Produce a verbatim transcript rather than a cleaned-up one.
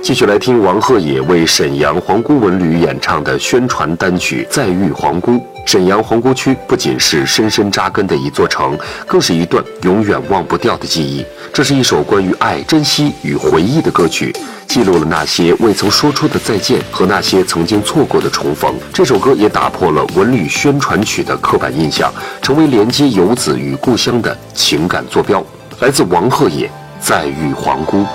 继续来听王鹤野为沈阳皇姑文旅演唱的宣传单曲《再遇皇姑》。沈阳皇姑区不仅是深深扎根的一座城，更是一段永远忘不掉的记忆。这是一首关于爱、珍惜与回忆的歌曲，记录了那些未曾说出的再见和那些曾经错过的重逢。这首歌也打破了文旅宣传曲的刻板印象，成为连接游子与故乡的情感坐标。来自王鹤野《再遇皇姑》。